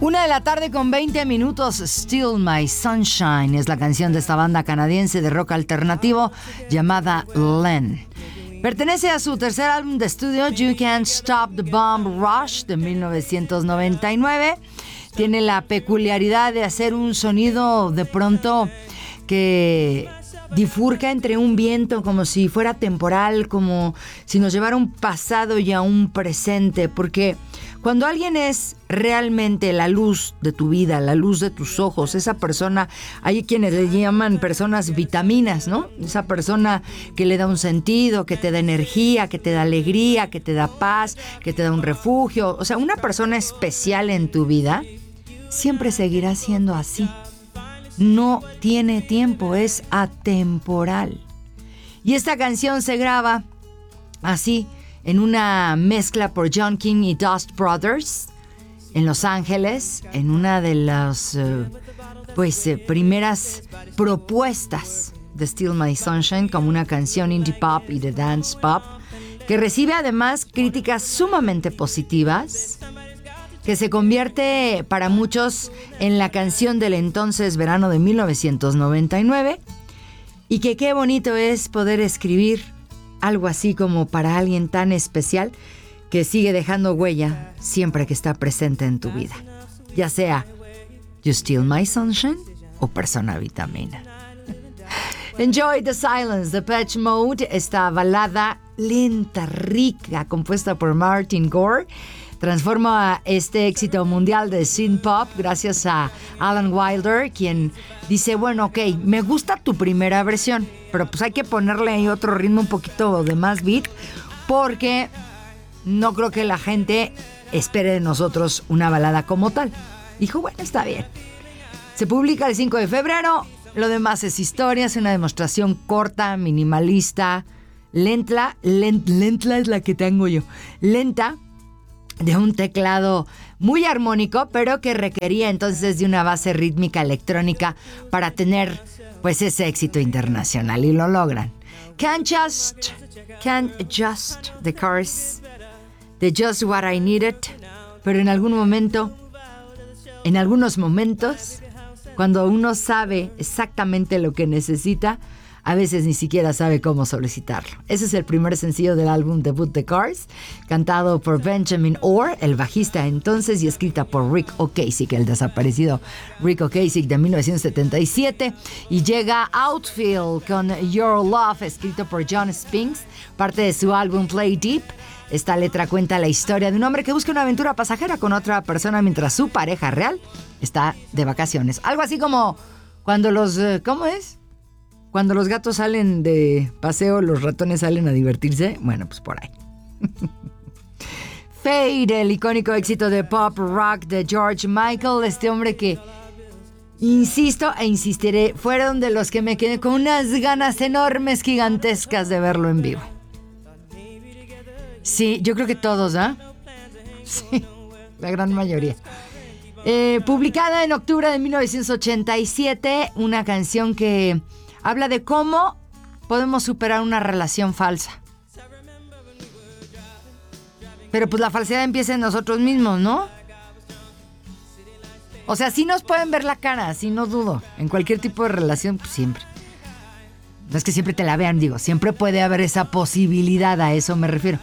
1:20 p.m. Still My Sunshine es la canción de esta banda canadiense de rock alternativo llamada Len. Pertenece a su tercer álbum de estudio, You Can't Stop the Bomb Rush, de 1999. Tiene la peculiaridad de hacer un sonido de pronto que bifurca entre un viento como si fuera temporal, como si nos llevara a un pasado y a un presente, porque cuando alguien es realmente la luz de tu vida, la luz de tus ojos, esa persona, hay quienes le llaman personas vitaminas, ¿no? Esa persona que le da un sentido, que te da energía, que te da alegría, que te da paz, que te da un refugio. O sea, una persona especial en tu vida siempre seguirá siendo así. No tiene tiempo, es atemporal. Y esta canción se graba así, en una mezcla por John King y Dust Brothers, en Los Ángeles, en una de las primeras propuestas de Still My Sunshine como una canción indie pop y de dance pop, que recibe además críticas sumamente positivas, que se convierte para muchos en la canción del entonces verano de 1999, y que qué bonito es poder escribir algo así como para alguien tan especial que sigue dejando huella siempre que está presente en tu vida, ya sea You Still My Sunshine o Persona Vitamina. Enjoy the Silence, Depeche Mode, esta balada lenta, rica, compuesta por Martin Gore, transforma este éxito mundial de synth pop gracias a Alan Wilder, quien dice, bueno, ok, me gusta tu primera versión, pero pues hay que ponerle ahí otro ritmo, un poquito de más beat, porque no creo que la gente espere de nosotros una balada como tal. Dijo, bueno, está bien. Se publica el 5 de febrero, lo demás es historia, es una demostración corta, minimalista, lenta es la que tengo yo, lenta, de un teclado muy armónico, pero que requería entonces de una base rítmica electrónica para tener pues ese éxito internacional, y lo logran. Can't Adjust, the chorus de Just What I Needed, pero en algunos momentos, cuando uno sabe exactamente lo que necesita, a veces ni siquiera sabe cómo solicitarlo. Ese es el primer sencillo del álbum debut de Cars, cantado por Benjamin Orr, el bajista entonces, y escrita por Rick Ocasek, el desaparecido Rick Ocasek, de 1977. Y llega Outfield con Your Love, escrito por John Spinks, parte de su álbum Play Deep. Esta letra cuenta la historia de un hombre que busca una aventura pasajera con otra persona mientras su pareja real está de vacaciones. Algo así como cuando los... ¿cómo es? Cuando los gatos salen de paseo, los ratones salen a divertirse. Bueno, pues por ahí. Fade, el icónico éxito de pop rock de George Michael. Este hombre que, insisto e insistiré, fueron de los que me quedé con unas ganas enormes, gigantescas de verlo en vivo. Sí, yo creo que todos, ¿ah? Sí, la gran mayoría. Publicada en octubre de 1987, una canción que habla de cómo podemos superar una relación falsa. Pero pues la falsedad empieza en nosotros mismos, ¿no? O sea, sí nos pueden ver la cara, sí, no dudo. En cualquier tipo de relación, pues siempre. No es que siempre te la vean, digo, siempre puede haber esa posibilidad, a eso me refiero.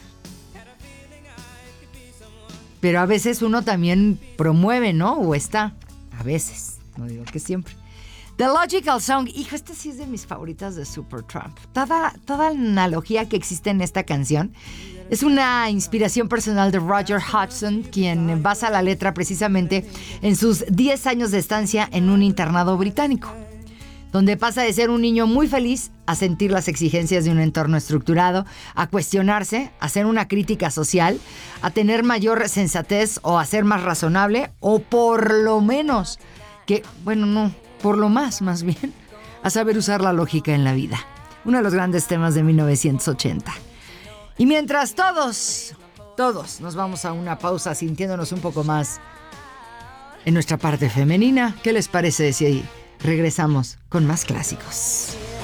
Pero a veces uno también promueve, ¿no? O está. A veces, no digo que siempre. The Logical Song, hijo, esta sí es de mis favoritas de Supertramp. Toda la analogía que existe en esta canción es una inspiración personal de Roger Hodgson, quien basa la letra precisamente en sus 10 años de estancia en un internado británico, donde pasa de ser un niño muy feliz a sentir las exigencias de un entorno estructurado, a cuestionarse, a hacer una crítica social, a tener mayor sensatez o a ser más razonable, o por lo menos por lo más bien, a saber usar la lógica en la vida. Uno de los grandes temas de 1980. Y mientras todos nos vamos a una pausa sintiéndonos un poco más en nuestra parte femenina, ¿qué les parece si regresamos con más clásicos?